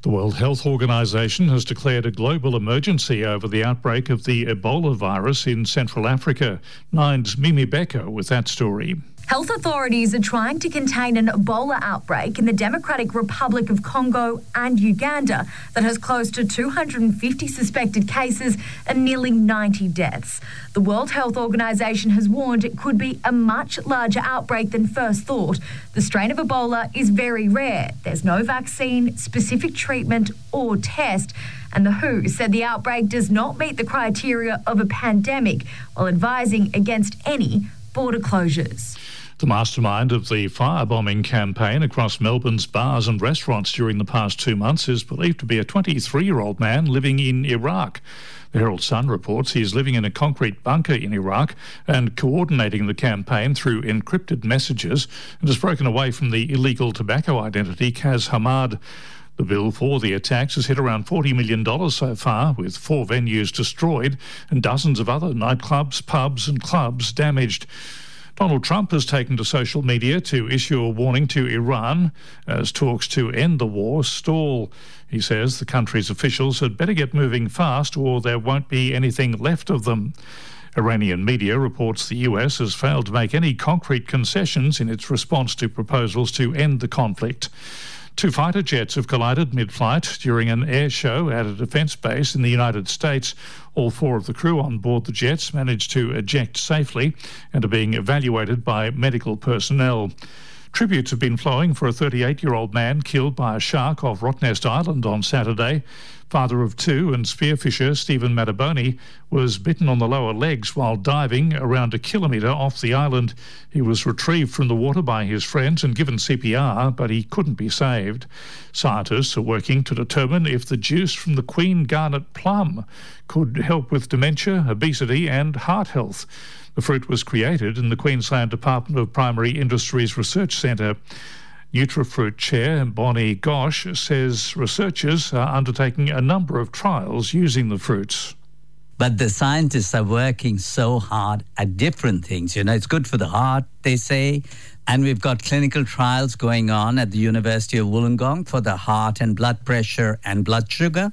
The World Health Organization has declared a global emergency over the outbreak of the Ebola virus in Central Africa. Nine's Mimi Becker with that story. Health authorities are trying to contain an Ebola outbreak in the Democratic Republic of Congo and Uganda that has close to 250 suspected cases and nearly 90 deaths. The World Health Organization has warned it could be a much larger outbreak than first thought. The strain of Ebola is very rare. There's no vaccine, specific treatment or test. And the WHO said the outbreak does not meet the criteria of a pandemic, while advising against any border closures. The mastermind of the firebombing campaign across Melbourne's bars and restaurants during the past 2 months is believed to be a 23-year-old man living in Iraq. The Herald Sun reports he is living in a concrete bunker in Iraq and coordinating the campaign through encrypted messages and has broken away from the illegal tobacco identity Kaz Hamad. The bill for the attacks has hit around $40 million so far, with 4 venues destroyed and dozens of other nightclubs, pubs and clubs damaged. Donald Trump has taken to social media to issue a warning to Iran as talks to end the war stall. He says the country's officials had better get moving fast or there won't be anything left of them. Iranian media reports the US has failed to make any concrete concessions in its response to proposals to end the conflict. 2 fighter jets have collided mid-flight during an air show at a defence base in the United States. All 4 of the crew on board the jets managed to eject safely and are being evaluated by medical personnel. Tributes have been flowing for a 38-year-old man killed by a shark off Rottnest Island on Saturday. Father of 2 and spearfisher Stephen Mataboni was bitten on the lower legs while diving around a kilometre off the island. He was retrieved from the water by his friends and given CPR, but he couldn't be saved. Scientists are working to determine if the juice from the Queen Garnet plum could help with dementia, obesity and heart health. The fruit was created in the Queensland Department of Primary Industries Research Centre. Nutrifruit Chair Bonnie Gosh says researchers are undertaking a number of trials using the fruits. But the scientists are working so hard at different things. You know, it's good for the heart, they say. And we've got clinical trials going on at the University of Wollongong for the heart and blood pressure and blood sugar.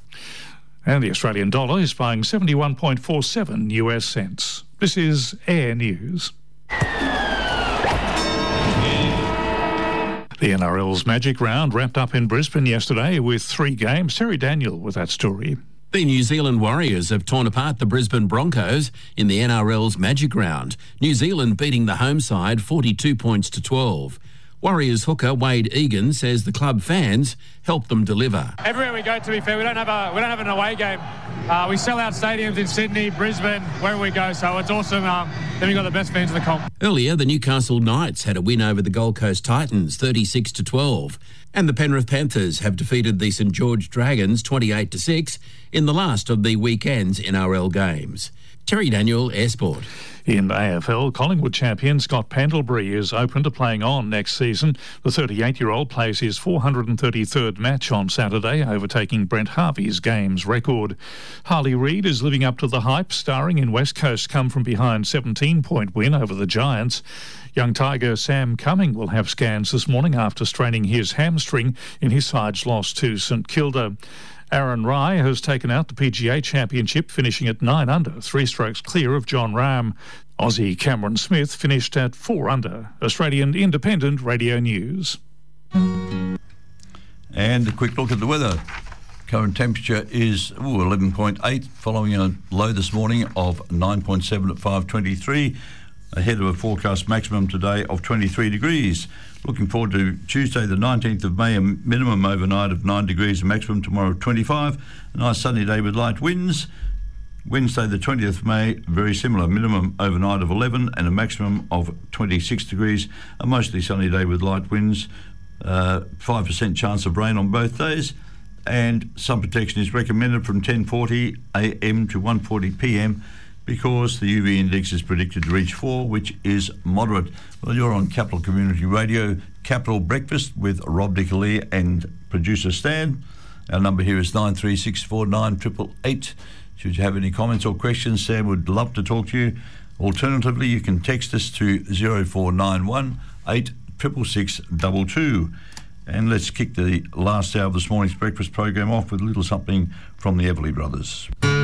And the Australian dollar is buying 71.47 US cents. This is Air News. The NRL's Magic Round wrapped up in Brisbane yesterday with 3 games. Terry Daniel with that story. The New Zealand Warriors have torn apart the Brisbane Broncos in the NRL's Magic Round. New Zealand beating the home side 42 points to 12. Warriors hooker Wade Egan says the club fans helped them deliver. Everywhere we go, to be fair, we don't have an away game. We sell out stadiums in Sydney, Brisbane, wherever we go, so it's awesome. Then we've got the best fans in the comp. Earlier, the Newcastle Knights had a win over the Gold Coast Titans 36 to 12. And the Penrith Panthers have defeated the St George Dragons 28 to 6 in the last of the weekend's NRL games. Terry Daniel, Air Sport. In AFL, Collingwood champion Scott Pendlebury is open to playing on next season. The 38-year-old plays his 433rd match on Saturday, overtaking Brent Harvey's games record. Harley Reid is living up to the hype, starring in West Coast's come-from-behind 17-point win over the Giants. Young Tiger Sam Cumming will have scans this morning after straining his hamstring in his side's loss to St Kilda. Aaron Rai has taken out the PGA Championship, finishing at 9 under, 3 strokes clear of John Rahm. Aussie Cameron Smith finished at 4 under. Australian Independent Radio News. And a quick look at the weather. Current temperature is 11.8, following a low this morning of 9.7 at 5:23, ahead of a forecast maximum today of 23 degrees. Looking forward to Tuesday the 19th of May, a minimum overnight of 9 degrees, a maximum tomorrow of 25. A nice sunny day with light winds. Wednesday the 20th of May, very similar, minimum overnight of 11 and a maximum of 26 degrees. A mostly sunny day with light winds. 5% chance of rain on both days. And sun protection is recommended from 10:40 a.m. to 1:40 p.m. because the UV index is predicted to reach 4, which is moderate. Well, you're on Capital Community Radio, Capital Breakfast with Rob Dickerley and producer Stan. Our number here is 93649888. Should you have any comments or questions, Sam would love to talk to you. Alternatively, you can text us to 0491 866 22. And let's kick the last hour of this morning's breakfast program off with a little something from the Everly Brothers.